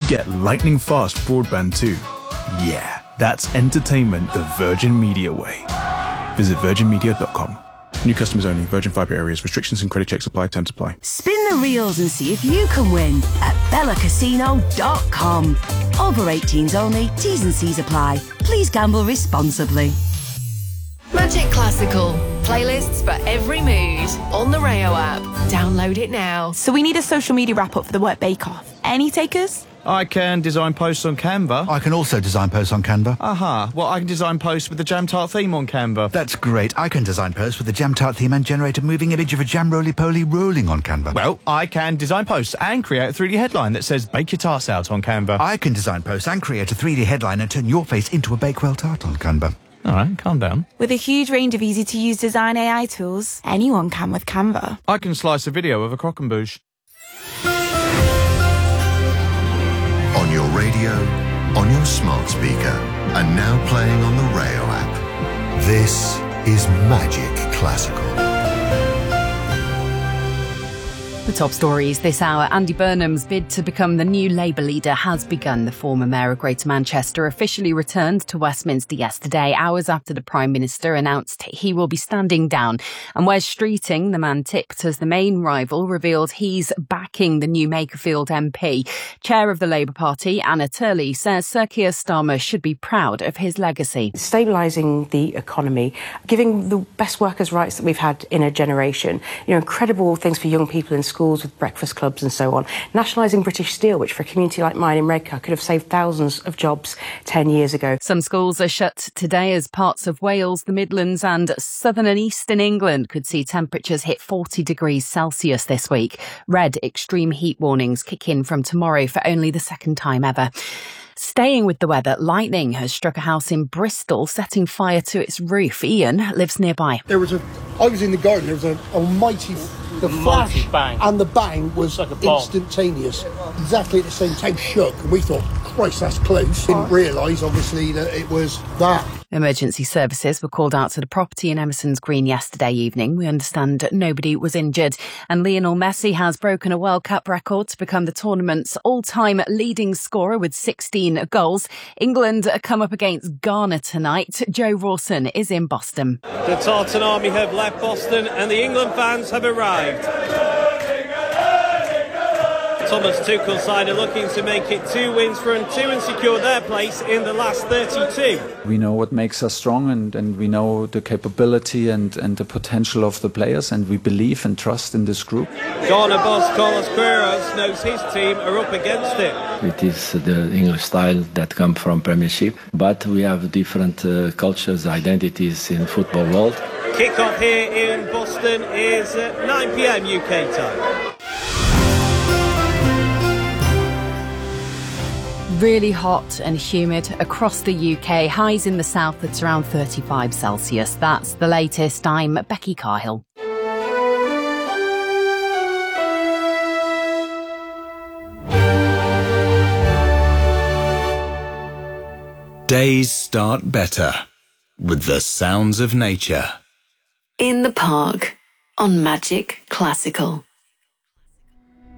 get lightning fast broadband too. Yeah, that's entertainment the Virgin Media way. Visit virginmedia.com. New customers only. Virgin Fibre areas. Restrictions and credit checks apply. Terms apply. Spin the reels and see if you can win at bellacasino.com. Over 18s only. T's and C's apply. Please gamble responsibly. Magic Classical. Playlists for every mood. On the Rayo app. Download it now. So we need a social media wrap-up for the Work Bake-Off. Any takers? I can design posts on Canva. I can also design posts on Canva. Aha. Well, I can design posts with the Jam Tart theme on Canva. That's great. I can design posts with the Jam Tart theme and generate a moving image of a jam roly-poly rolling on Canva. Well, I can design posts and create a 3D headline that says "Bake your tarts out" on Canva. I can design posts and create a 3D headline and turn your face into a Bakewell tart on Canva. All right, calm down. With a huge range of easy-to-use design AI tools, anyone can with Canva. I can slice a video of a croque and bouche. On your radio, on your smart speaker, and now playing on the Rayo app. This is Magic Classical. The top stories this hour. Andy Burnham's bid to become the new Labour leader has begun. The former mayor of Greater Manchester officially returned to Westminster yesterday, hours after the Prime Minister announced he will be standing down. And Wes Streeting, the man tipped as the main rival, revealed he's backing the new Makerfield MP. Chair of the Labour Party, Anna Turley, says Sir Keir Starmer should be proud of his legacy. Stabilising the economy, giving the best workers' rights that we've had in a generation, incredible things for young people in schools with breakfast clubs and so on. Nationalising British Steel, which for a community like mine in Redcar could have saved thousands of jobs 10 years ago. Some schools are shut today as parts of Wales, the Midlands and southern and eastern England could see temperatures hit 40 degrees Celsius this week. Red extreme heat warnings kick in from tomorrow for only the second time ever. Staying with the weather, lightning has struck a house in Bristol, setting fire to its roof. Ian lives nearby. I was in the garden, there was a mighty flash bang. And the bang was like instantaneous. Exactly at the same time, shook, and we thought, Christ, that's close. Didn't realise, obviously, that it was that. Emergency services were called out to the property in Emerson's Green yesterday evening. We understand nobody was injured. And Lionel Messi has broken a World Cup record to become the tournament's all-time leading scorer with 16 goals. England come up against Ghana tonight. Joe Rawson is in Boston. The Tartan Army have left Boston and the England fans have arrived. Thomas Tuchel's side are looking to make it 2 wins from 2 and secure their place in the last 32. We know what makes us strong and we know the capability and the potential of the players, and we believe and trust in this group. Ghana boss Carlos Queiroz knows his team are up against it. It is the English style that comes from Premiership, but we have different cultures, identities in football world. Kick-off here in Boston is at 9 p.m. UK time. Really hot and humid across the UK. Highs in the south at around 35 Celsius. That's the latest. I'm Becky Carhill. Days start better with the sounds of nature. In the Park on Magic Classical.